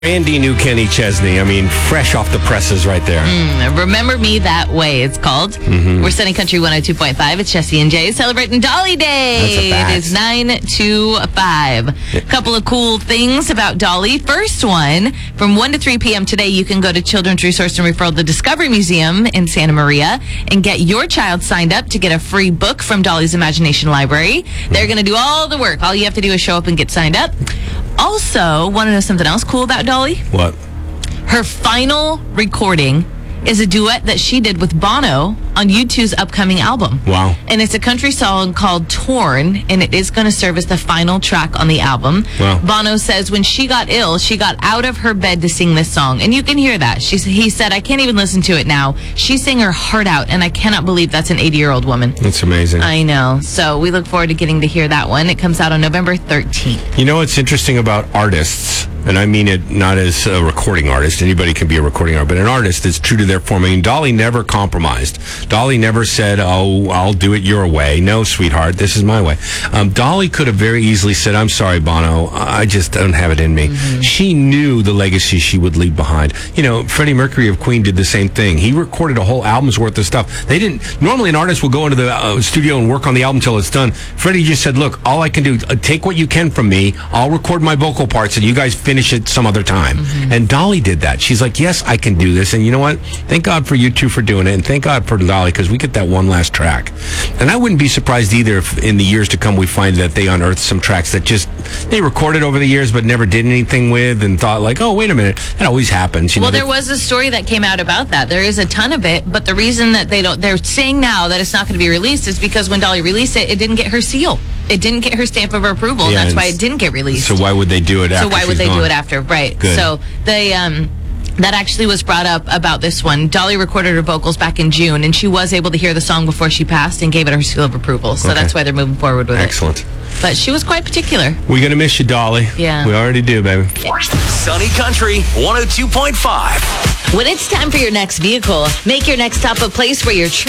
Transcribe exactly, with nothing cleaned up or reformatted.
Randy knew Kenny Chesney. I mean, fresh off the presses right there. Mm, Remember Me That Way, it's called. Mm-hmm. We're Sunny Country one oh two point five. It's Jesse and Jay celebrating Dolly Day. That's a It is nine to five. A couple of cool things about Dolly. First one, from one to three p.m. today, you can go to Children's Resource and Referral, the Discovery Museum in Santa Maria, and get your child signed up to get a free book from Dolly's Imagination Library. They're going to do all the work. All you have to do is show up and get signed up. Also, want to know something else cool about Dolly? What? Her final recording is a duet that she did with Bono on U two's upcoming album. Wow. And it's a country song called Torn, and it is going to serve as the final track on the album. Wow. Bono says when she got ill, she got out of her bed to sing this song. And you can hear that. She, he said, I can't even listen to it now. She sang her heart out, and I cannot believe that's an eighty-year-old woman. That's amazing. I know. So we look forward to getting to hear that one. It comes out on November thirteenth. You know what's interesting about artists, and I mean it not as a recording artist. Anybody can be a recording artist, but an artist is true to their form. I mean, Dolly never compromised. Dolly never said, oh, I'll do it your way. No, sweetheart, this is my way. Um, Dolly could have very easily said, I'm sorry, Bono, I just don't have it in me. Mm-hmm. She knew the legacy she would leave behind. You know, Freddie Mercury of Queen did the same thing. He recorded a whole album's worth of stuff. They didn't, normally an artist will go into the uh, studio and work on the album until it's done. Freddie just said, look, all I can do, uh, take what you can from me. I'll record my vocal parts and you guys finish it some other time. Mm-hmm. And Dolly did that. She's like, yes, I can do this. And you know what? Thank God for you two for doing it. And thank God for Dolly, because we get that one last track. And I wouldn't be surprised either if in the years to come we find that they unearthed some tracks that just, they recorded over the years but never did anything with and thought like, oh, wait a minute. That always happens. You well, know, there was a story that came out about that. There is a ton of it, but the reason that they don't, they're saying now that it's not going to be released is because when Dolly released it, it didn't get her seal. It didn't get her stamp of approval. Yeah, and that's why it didn't get released. So why would they do it after? So why would they gone? do it after? Right. Good. So they, um, that actually was brought up about this one. Dolly recorded her vocals back in June, and she was able to hear the song before she passed and gave it her seal of approval. So Okay. that's why they're moving forward with Excellent. it. Excellent. But she was quite particular. We're going to miss you, Dolly. Yeah. We already do, baby. Sunny Country one oh two point five. When it's time for your next vehicle, make your next stop a place where you're